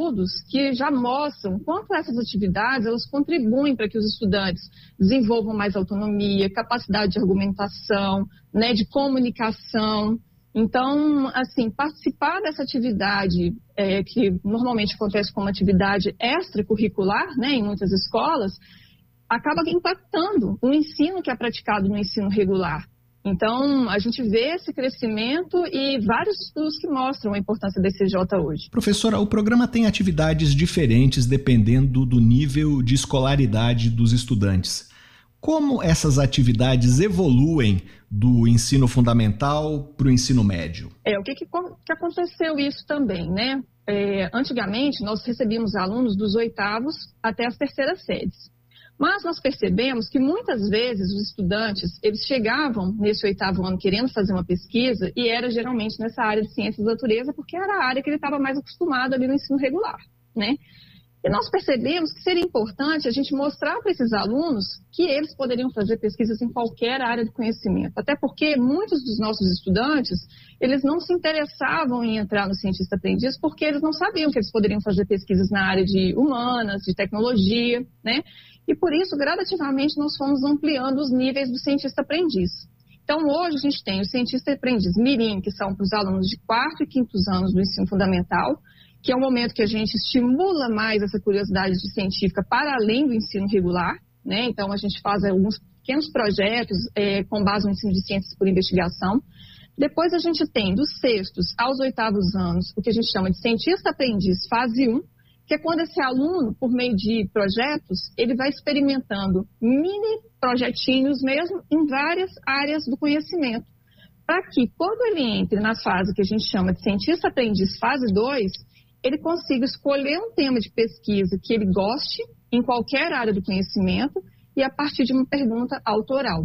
estudos que já mostram quanto essas atividades elas contribuem para que os estudantes desenvolvam mais autonomia, capacidade de argumentação, né, de comunicação. Então, assim, participar dessa atividade, que normalmente acontece como atividade extracurricular, né, em muitas escolas, acaba impactando o ensino que é praticado no ensino regular. Então, a gente vê esse crescimento e vários estudos que mostram a importância desse EJ hoje. Professora, o programa tem atividades diferentes dependendo do nível de escolaridade dos estudantes. Como essas atividades evoluem do ensino fundamental para o ensino médio? O que aconteceu isso também, né? Antigamente, nós recebíamos alunos dos 8º até as 3ª séries. Mas nós percebemos que muitas vezes os estudantes, eles chegavam nesse 8º ano querendo fazer uma pesquisa e era geralmente nessa área de ciências da natureza, porque era a área que ele estava mais acostumado ali no ensino regular, né? E nós percebemos que seria importante a gente mostrar para esses alunos que eles poderiam fazer pesquisas em qualquer área do conhecimento. Até porque muitos dos nossos estudantes, eles não se interessavam em entrar no cientista aprendiz porque eles não sabiam que eles poderiam fazer pesquisas na área de humanas, de tecnologia, né? E por isso, gradativamente, nós fomos ampliando os níveis do cientista aprendiz. Então, hoje a gente tem o cientista aprendiz mirim, que são para os alunos de 4º e 5º anos do ensino fundamental, que é um momento que a gente estimula mais essa curiosidade científica para além do ensino regular, né? Então, a gente faz alguns pequenos projetos com base no ensino de ciências por investigação. Depois, a gente tem dos 6º aos 8º anos o que a gente chama de cientista aprendiz fase 1, que é quando esse aluno, por meio de projetos, ele vai experimentando mini projetinhos mesmo em várias áreas do conhecimento, para que quando ele entre na fase que a gente chama de cientista aprendiz fase 2, ele consiga escolher um tema de pesquisa que ele goste em qualquer área do conhecimento e a partir de uma pergunta autoral.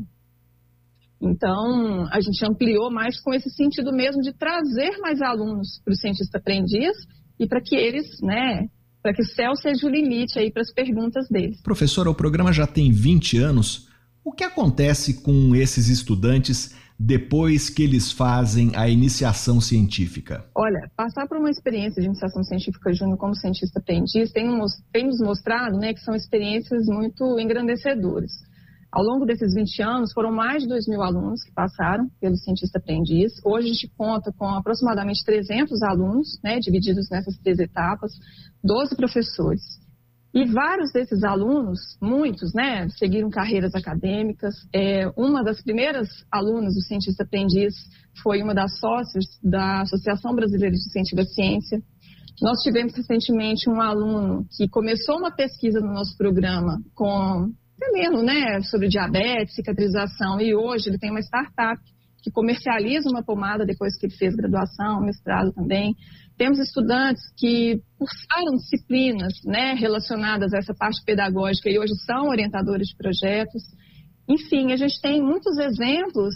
Então, a gente ampliou mais com esse sentido mesmo de trazer mais alunos para o cientista aprendiz e para que eles, né, para que o céu seja o limite aí para as perguntas deles. Professora, o programa já tem 20 anos. O que acontece com esses estudantes depois que eles fazem a iniciação científica? Olha, passar por uma experiência de iniciação científica júnior como cientista aprendiz tem nos mostrado, né, que são experiências muito engrandecedoras. Ao longo desses 20 anos, foram mais de 2.000 alunos que passaram pelo cientista aprendiz. Hoje a gente conta com aproximadamente 300 alunos, né, divididos nessas 3 etapas, 12 professores. E vários desses alunos, muitos, né, seguiram carreiras acadêmicas. Uma das primeiras alunas do cientista aprendiz foi uma das sócias da Associação Brasileira de Incentivo à Ciência. Nós tivemos recentemente um aluno que começou uma pesquisa no nosso programa entendendo, né, sobre diabetes, cicatrização, e hoje ele tem uma startup que comercializa uma pomada depois que ele fez graduação, mestrado também. Temos estudantes que cursaram disciplinas, né, relacionadas a essa parte pedagógica e hoje são orientadores de projetos. Enfim, a gente tem muitos exemplos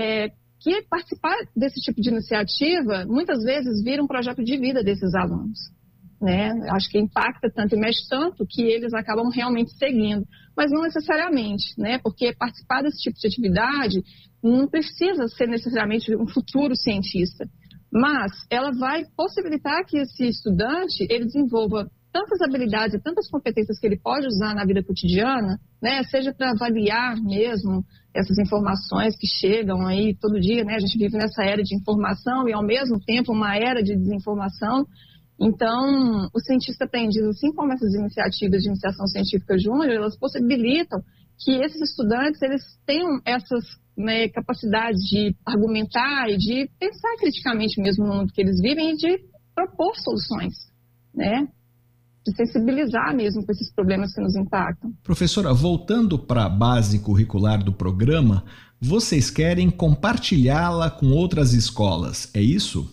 que participar desse tipo de iniciativa muitas vezes vira um projeto de vida desses alunos, né? Acho que impacta tanto e mexe tanto que eles acabam realmente seguindo, mas não necessariamente, né? Porque participar desse tipo de atividade não precisa ser necessariamente um futuro cientista, mas ela vai possibilitar que esse estudante ele desenvolva tantas habilidades e tantas competências que ele pode usar na vida cotidiana, né? Seja para avaliar mesmo essas informações que chegam aí todo dia, né? A gente vive nessa era de informação e ao mesmo tempo uma era de desinformação. Então, o cientista aprendiz, assim como essas iniciativas de iniciação científica júnior, elas possibilitam que esses estudantes eles tenham essas, né, capacidades de argumentar e de pensar criticamente mesmo no mundo que eles vivem e de propor soluções, né? De sensibilizar mesmo com esses problemas que nos impactam. Professora, voltando para a base curricular do programa, vocês querem compartilhá-la com outras escolas, é isso?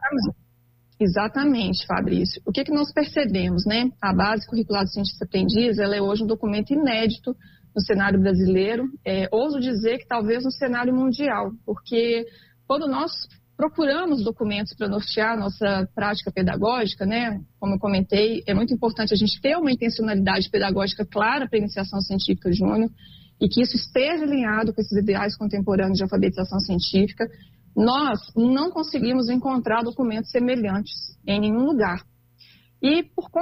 Exatamente, Fabrício. O que nós percebemos, né? A base curricular do cientista aprendiz, ela é hoje um documento inédito no cenário brasileiro. Ouso dizer que talvez no cenário mundial, porque quando nós procuramos documentos para nortear a nossa prática pedagógica, né? Como eu comentei, é muito importante a gente ter uma intencionalidade pedagógica clara para a iniciação científica júnior e que isso esteja alinhado com esses ideais contemporâneos de alfabetização científica. Nós não conseguimos encontrar documentos semelhantes em nenhum lugar. E por